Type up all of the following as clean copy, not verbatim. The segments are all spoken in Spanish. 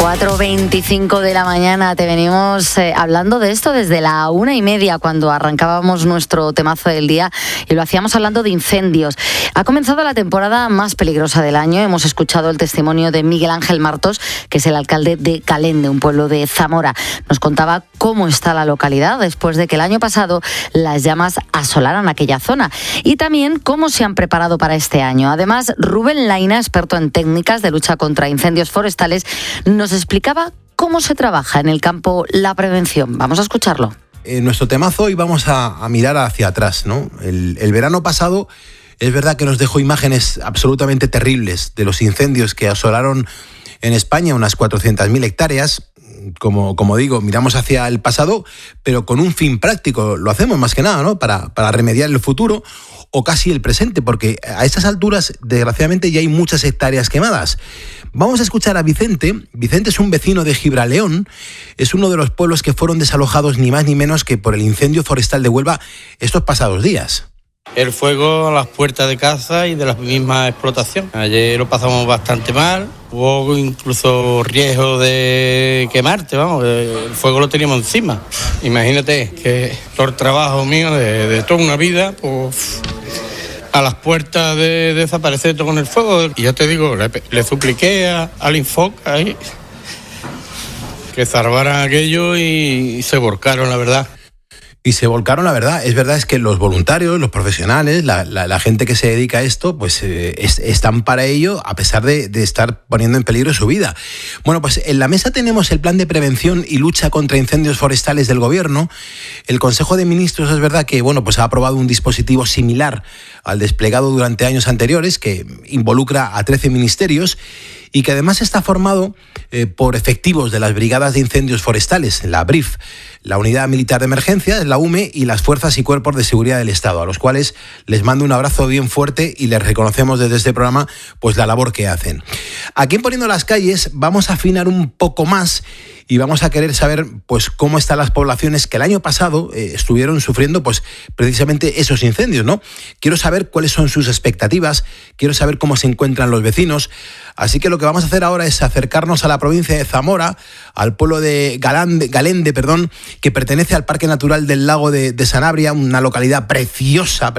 4:25 de la mañana. Te venimos hablando de esto desde la 1:30 cuando arrancábamos nuestro temazo del día y lo hacíamos hablando de incendios. Ha comenzado la temporada más peligrosa del año. Hemos escuchado el testimonio de Miguel Ángel Martos, que es el alcalde de Calende, un pueblo de Zamora. Nos contaba cómo está la localidad después de que el año pasado las llamas asolaran aquella zona y también cómo se han preparado para este año. Además, Rubén Laina, experto en técnicas de lucha contra incendios forestales, nos explicaba cómo se trabaja en el campo la prevención. Vamos a escucharlo. En nuestro temazo hoy vamos a mirar hacia atrás, ¿no? El verano pasado es verdad que nos dejó imágenes absolutamente terribles de los incendios que asolaron en España unas 400.000 hectáreas. Como digo, miramos hacia el pasado, pero con un fin práctico. Lo hacemos más que nada, ¿no? Para remediar el futuro o casi el presente, porque a estas alturas, desgraciadamente, ya hay muchas hectáreas quemadas. Vamos a escuchar a Vicente. Vicente es un vecino de Gibraleón, es uno de los pueblos que fueron desalojados ni más ni menos que por el incendio forestal de Huelva estos pasados días. El fuego a las puertas de casa y de la misma explotación. Ayer lo pasamos bastante mal, hubo incluso riesgo de quemarte, vamos, el fuego lo teníamos encima. Imagínate que todo el trabajo mío de toda una vida, pues a las puertas de desaparecer todo con el fuego. Y ya te digo, le supliqué al Infoc ahí que salvaran aquello y se volcaron, la verdad. Y se volcaron, la verdad. Es verdad, es que los voluntarios, los profesionales, la gente que se dedica a esto, pues están para ello, a pesar de estar poniendo en peligro su vida. Bueno, pues en la mesa tenemos el plan de prevención y lucha contra incendios forestales del Gobierno. El Consejo de Ministros es verdad que, bueno, pues ha aprobado un dispositivo similar al desplegado durante años anteriores, que involucra a 13 ministerios y que además está formado por efectivos de las brigadas de incendios forestales, la BRIF, la Unidad Militar de Emergencias, la UME y las Fuerzas y Cuerpos de Seguridad del Estado, a los cuales les mando un abrazo bien fuerte y les reconocemos desde este programa pues la labor que hacen. Aquí en Poniendo las Calles vamos a afinar un poco más y vamos a querer saber pues cómo están las poblaciones que el año pasado estuvieron sufriendo pues precisamente esos incendios, ¿no? Quiero saber cuáles son sus expectativas, quiero saber cómo se encuentran los vecinos. Así que lo que vamos a hacer ahora es acercarnos a la provincia de Zamora, al pueblo de Galende, que pertenece al Parque Natural del Lago de Sanabria, una localidad preciosa.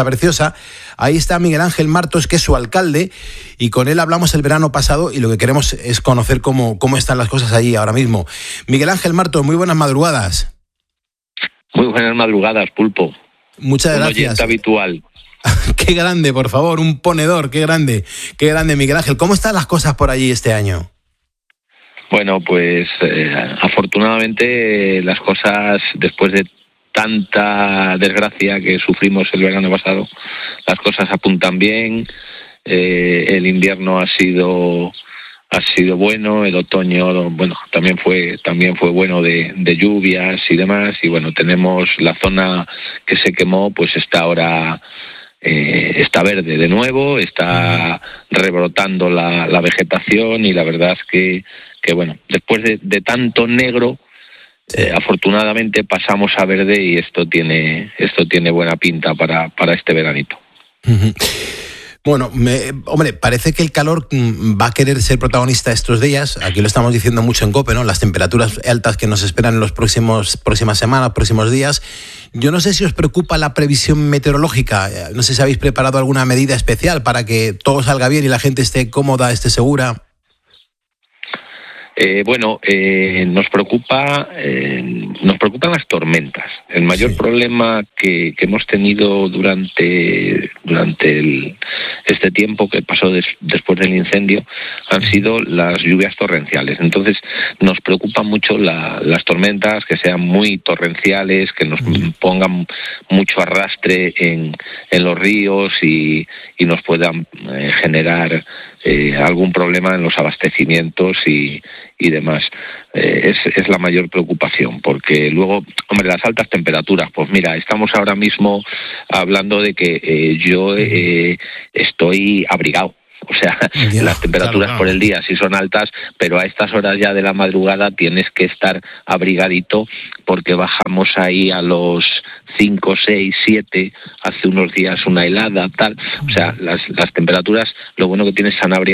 Ahí está Miguel Ángel Martos, que es su alcalde, y con él hablamos el verano pasado y lo que queremos es conocer cómo están las cosas allí ahora mismo. Miguel Ángel Martos, muy buenas madrugadas. Muy buenas madrugadas, Pulpo. Muchas gracias. Un oyente habitual. Qué grande, por favor, un ponedor, qué grande, Miguel Ángel. ¿Cómo están las cosas por allí este año? Bueno, pues afortunadamente las cosas, después de tanta desgracia que sufrimos el verano pasado, las cosas apuntan bien. El invierno ha sido bueno, el otoño, bueno, también fue bueno de lluvias y demás, y bueno, tenemos la zona que se quemó, pues está ahora está verde de nuevo, está rebrotando la vegetación, y la verdad es que bueno, después de tanto negro, afortunadamente pasamos a verde, y esto tiene buena pinta para este veranito. Uh-huh. Bueno, hombre, parece que el calor va a querer ser protagonista estos días. Aquí lo estamos diciendo mucho en COPE, ¿no? Las temperaturas altas que nos esperan en los próximas semanas, próximos días. Yo no sé si os preocupa la previsión meteorológica. No sé si habéis preparado alguna medida especial para que todo salga bien y la gente esté cómoda, esté segura. Nos preocupan las tormentas. El mayor problema que hemos tenido durante este tiempo que pasó después del incendio han sido las lluvias torrenciales. Entonces nos preocupan mucho las tormentas, que sean muy torrenciales, que nos pongan mucho arrastre en los ríos y nos puedan generar algún problema en los abastecimientos y demás. Es la mayor preocupación, porque luego, hombre, las altas temperaturas, pues mira, estamos ahora mismo hablando de que yo estoy abrigado. O sea, las temperaturas claro. Por el día sí son altas, pero a estas horas ya de la madrugada tienes que estar abrigadito, porque bajamos ahí a los 5, 6, 7, hace unos días una helada, tal. O sea, las temperaturas, lo bueno que tiene Sanabria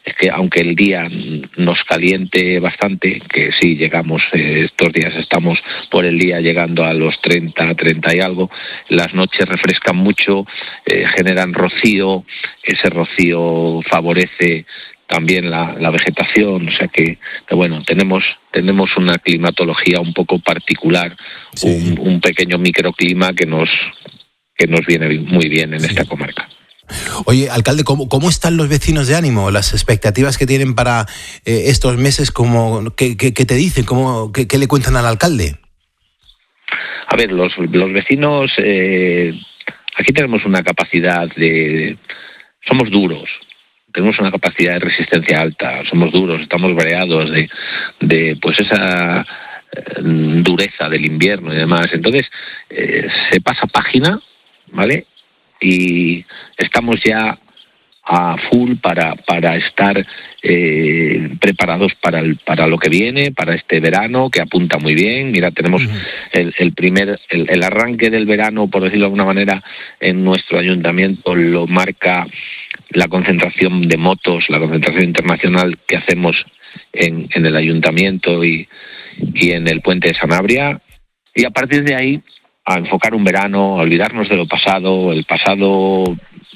es que aunque el día nos caliente bastante, que sí llegamos, estos días estamos por el día llegando a los 30 y algo, las noches refrescan mucho, generan rocío, ese rocío favorece también la vegetación, o sea que bueno, tenemos una climatología un poco particular, sí. un pequeño microclima que nos viene muy bien en esta comarca. Oye, alcalde, ¿cómo están los vecinos de ánimo? Las expectativas que tienen para estos meses, ¿qué te dicen? ¿Qué le cuentan al alcalde? A ver, los vecinos, aquí tenemos una capacidad somos duros, tenemos una capacidad de resistencia alta, somos duros, estamos breados de pues esa dureza del invierno y demás. Entonces, se pasa página, ¿vale? Y estamos ya a full para estar preparados para lo que viene, para este verano que apunta muy bien. Mira, tenemos el arranque del verano, por decirlo de alguna manera, en nuestro ayuntamiento lo marca la concentración de motos, la concentración internacional que hacemos en el ayuntamiento y en el puente de Sanabria, y a partir de ahí a enfocar un verano, a olvidarnos de lo pasado. El pasado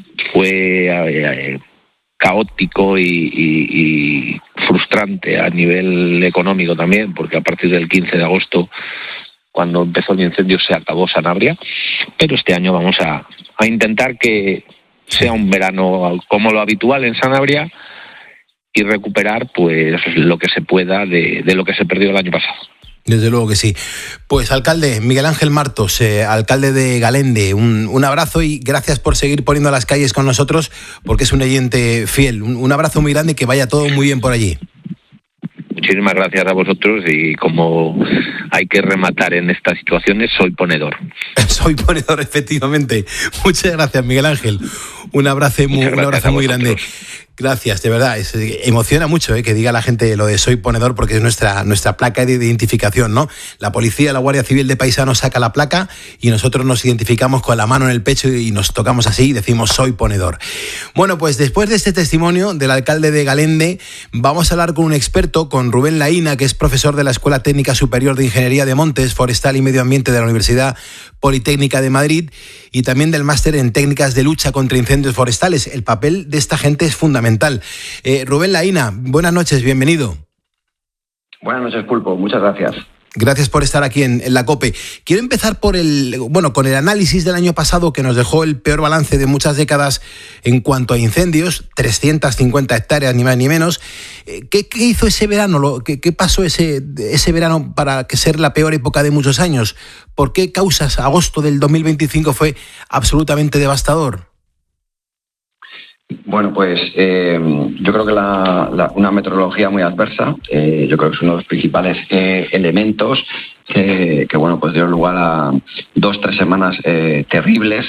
fue caótico y frustrante a nivel económico también, porque a partir del 15 de agosto, cuando empezó el incendio, se acabó Sanabria, pero este año vamos a intentar que sea un verano como lo habitual en Sanabria y recuperar pues lo que se pueda de lo que se perdió el año pasado. Desde luego que sí. Pues alcalde Miguel Ángel Martos, alcalde de Galende, un abrazo y gracias por seguir poniendo las calles con nosotros, porque es un oyente fiel. Un abrazo muy grande y que vaya todo muy bien por allí. Muchísimas gracias a vosotros, y como hay que rematar en estas situaciones, soy ponedor. Soy ponedor, efectivamente. Muchas gracias, Miguel Ángel. Un abrazo muy grande. Gracias, de verdad. Emociona mucho que diga la gente lo de soy ponedor, porque es nuestra placa de identificación, ¿no? La policía, la Guardia Civil de Paisanos saca la placa y nosotros nos identificamos con la mano en el pecho y nos tocamos así y decimos soy ponedor. Bueno, pues después de este testimonio del alcalde de Galende, vamos a hablar con un experto, con Rubén Laína, que es profesor de la Escuela Técnica Superior de Ingeniería de Montes, Forestal y Medio Ambiente de la Universidad Politécnica de Madrid, y también del máster en técnicas de lucha contra incendios forestales. El papel de esta gente es fundamental. Rubén Laína, buenas noches, bienvenido. Buenas noches, Pulpo, muchas gracias. Gracias por estar aquí en la COPE. Quiero empezar con el análisis del año pasado, que nos dejó el peor balance de muchas décadas en cuanto a incendios, 350 hectáreas, ni más ni menos. ¿Qué hizo ese verano? ¿Qué pasó ese verano para que ser la peor época de muchos años? ¿Por qué causas agosto del 2025 fue absolutamente devastador? Bueno, pues yo creo que una meteorología muy adversa, yo creo que es uno de los principales elementos que bueno, pues dio lugar a 2-3 semanas terribles,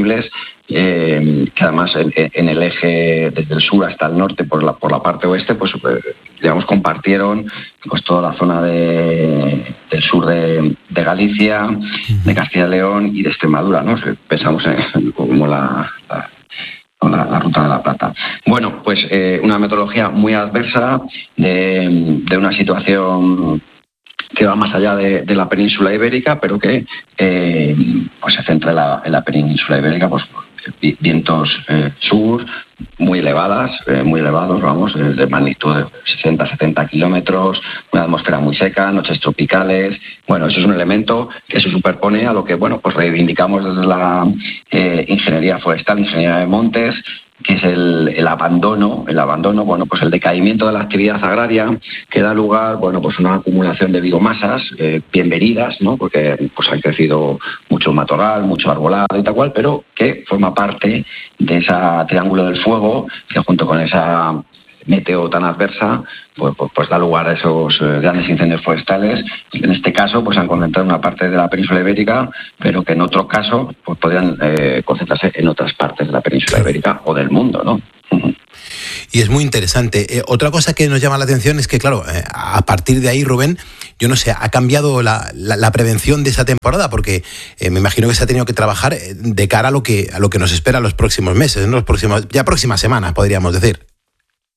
que además en el eje desde el sur hasta el norte por la parte oeste, pues digamos compartieron pues toda la zona del sur de Galicia, de Castilla y León y de Extremadura, ¿no? Pensamos en como la Ruta de la Plata. Bueno, pues una meteorología muy adversa, de una situación que va más allá de la península ibérica, pero que pues se centra en la península ibérica, pues vientos sur muy elevados, vamos, de magnitud de 60-70 kilómetros, una atmósfera muy seca, noches tropicales. Bueno, eso es un elemento que se superpone a lo que, bueno, pues reivindicamos desde la ingeniería forestal, ingeniería de montes, que es el abandono, bueno, pues el decaimiento de la actividad agraria, que da lugar, bueno, pues una acumulación de biomasas bienvenidas, ¿no? Porque pues ha crecido mucho matorral, mucho arbolado y tal cual, pero que forma parte de ese triángulo del fuego, que junto con esa meteo tan adversa, pues da lugar a esos grandes incendios forestales. En este caso, pues han concentrado en una parte de la península ibérica, pero que en otro caso pues podrían concentrarse en otras partes de la península ibérica o del mundo, ¿no? Y es muy interesante. Otra cosa que nos llama la atención es que, claro, a partir de ahí, Rubén, yo no sé, ha cambiado la prevención de esa temporada, porque me imagino que se ha tenido que trabajar de cara a lo que nos espera los próximos meses, ¿no? Próximas semanas, podríamos decir.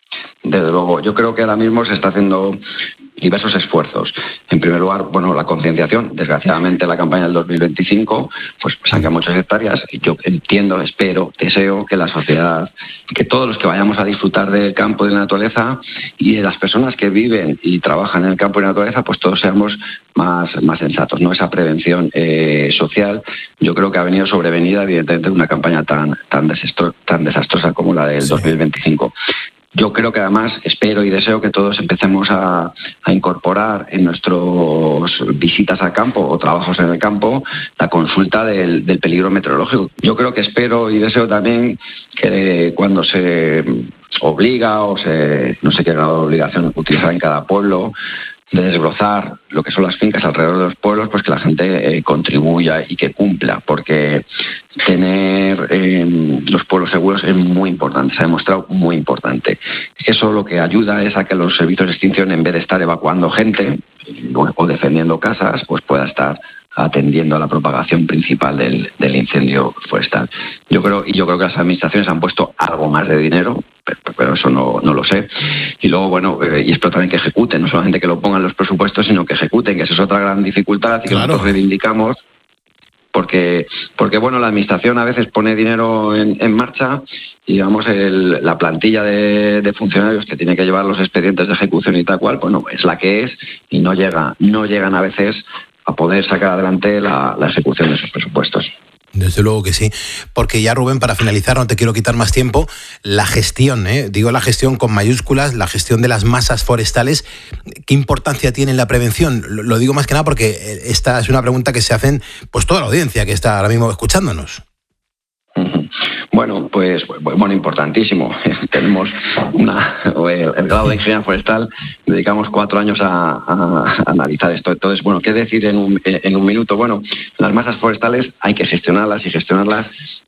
Desde luego, yo creo que ahora mismo se está haciendo diversos esfuerzos. En primer lugar, bueno, la concienciación. Desgraciadamente, la campaña del 2025 pues saca muchas hectáreas. Yo entiendo, espero, deseo que la sociedad, que todos los que vayamos a disfrutar del campo y de la naturaleza y de las personas que viven y trabajan en el campo y la naturaleza, pues todos seamos más sensatos, ¿no? Esa prevención social, yo creo que ha venido sobrevenida, evidentemente, de una campaña tan desastrosa como la del 2025. Yo creo que además espero y deseo que todos empecemos a incorporar en nuestras visitas al campo o trabajos en el campo la consulta del peligro meteorológico. Yo creo que espero y deseo también que cuando se obliga o no sé qué grado de obligación utilizar en cada pueblo, de desbrozar lo que son las fincas alrededor de los pueblos, pues que la gente contribuya y que cumpla, porque tener los pueblos seguros es muy importante, se ha demostrado muy importante. Eso lo que ayuda es a que los servicios de extinción, en vez de estar evacuando gente o defendiendo casas, pues pueda estar atendiendo a la propagación principal del incendio forestal. Yo creo que las administraciones han puesto algo más de dinero, pero eso no lo sé. Y luego, bueno, y espero también que ejecuten, no solamente que lo pongan en los presupuestos, sino que ejecuten, que esa es otra gran dificultad y que nosotros reivindicamos. Porque bueno, la administración a veces pone dinero en marcha y digamos la plantilla de funcionarios que tiene que llevar los expedientes de ejecución y tal cual, bueno, es la que es y no llegan a veces a poder sacar adelante la ejecución de esos presupuestos. Desde luego que sí, porque ya, Rubén, para finalizar, no te quiero quitar más tiempo, la gestión, digo la gestión con mayúsculas, la gestión de las masas forestales, ¿qué importancia tiene en la prevención? Lo digo más que nada porque esta es una pregunta que se hacen pues toda la audiencia que está ahora mismo escuchándonos. Bueno, pues importantísimo. Tenemos el grado de ingeniería forestal, dedicamos 4 años a analizar esto. Entonces, bueno, ¿qué decir en un minuto? Bueno, las masas forestales hay que gestionarlas y gestionarlas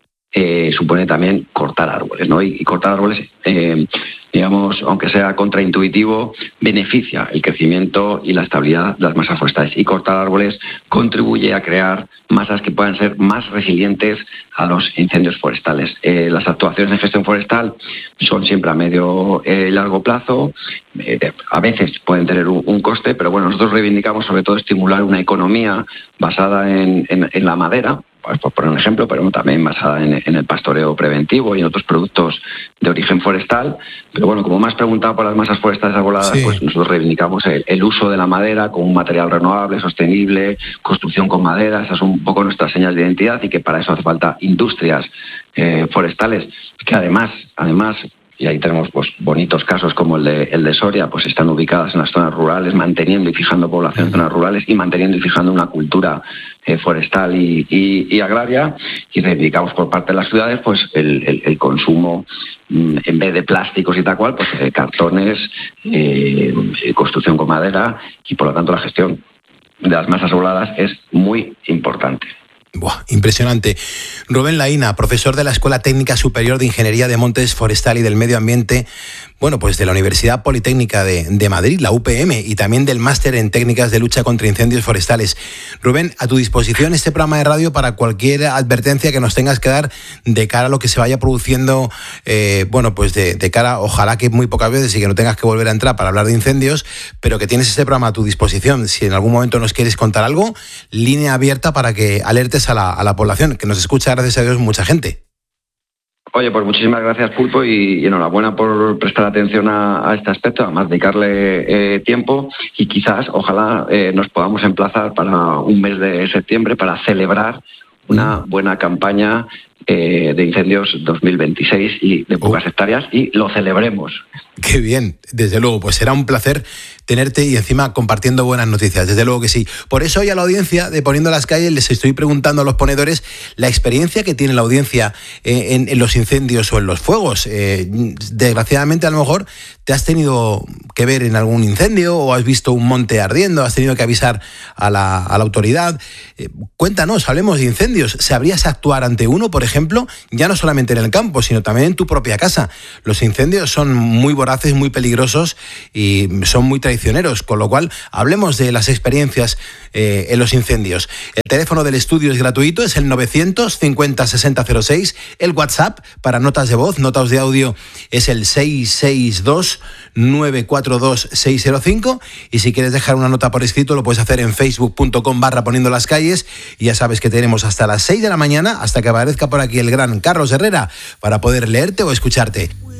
supone también cortar árboles, ¿no? Y cortar árboles, digamos, aunque sea contraintuitivo, beneficia el crecimiento y la estabilidad de las masas forestales. Y cortar árboles contribuye a crear masas que puedan ser más resilientes a los incendios forestales. Las actuaciones en gestión forestal son siempre a medio y largo plazo. A veces pueden tener un coste, pero bueno, nosotros reivindicamos sobre todo estimular una economía basada en la madera, por poner un ejemplo, pero también basada en el pastoreo preventivo y en otros productos de origen forestal. Pero bueno, como me has preguntado por las masas forestales arboladas, sí, pues nosotros reivindicamos el uso de la madera como un material renovable, sostenible, construcción con madera. Esas son un poco nuestras señas de identidad y que para eso hace falta industrias forestales que además, y ahí tenemos pues bonitos casos como el de Soria, pues están ubicadas en las zonas rurales, manteniendo y fijando población en zonas rurales y manteniendo y fijando una cultura forestal y agraria. Y reivindicamos por parte de las ciudades pues el consumo, en vez de plásticos y tal cual, pues cartones, construcción con madera, y por lo tanto la gestión de las masas arboladas es muy importante. Buah, impresionante. Rubén Laína, profesor de la Escuela Técnica Superior de Ingeniería de Montes Forestal y del Medio Ambiente, bueno, pues de la Universidad Politécnica de Madrid, la UPM, y también del Máster en Técnicas de Lucha contra Incendios Forestales. Rubén, a tu disposición este programa de radio para cualquier advertencia que nos tengas que dar de cara a lo que se vaya produciendo, bueno, pues de cara, ojalá que muy pocas veces y que no tengas que volver a entrar para hablar de incendios, pero que tienes este programa a tu disposición. Si en algún momento nos quieres contar algo, línea abierta para que alertes a la población, que nos escucha, gracias a Dios, mucha gente. Oye, pues muchísimas gracias, Pulpo, y enhorabuena por prestar atención a este aspecto, además dedicarle tiempo, y quizás, ojalá, nos podamos emplazar para un mes de septiembre para celebrar una buena campaña de incendios 2026 y de pocas hectáreas, y lo celebremos. Qué bien, desde luego, pues será un placer tenerte y encima compartiendo buenas noticias, desde luego que sí. Por eso hoy a la audiencia de Poniendo las Calles les estoy preguntando a los ponedores la experiencia que tiene la audiencia en los incendios o en los fuegos. Desgraciadamente a lo mejor te has tenido que ver en algún incendio o has visto un monte ardiendo, has tenido que avisar a la autoridad. Cuéntanos, hablemos de incendios. ¿Sabrías actuar ante uno, por ejemplo, ya no solamente en el campo, sino también en tu propia casa? Los incendios son muy voraces, muy peligrosos y son muy traicioneros, con lo cual hablemos de las experiencias en los incendios. El teléfono del estudio es gratuito, es el 950 6006, el WhatsApp para notas de voz, notas de audio es el 662 942 605, y si quieres dejar una nota por escrito lo puedes hacer en facebook.com/poniendo las calles, y ya sabes que tenemos hasta las 6 de la mañana, hasta que aparezca por aquí el gran Carlos Herrera, para poder leerte o escucharte.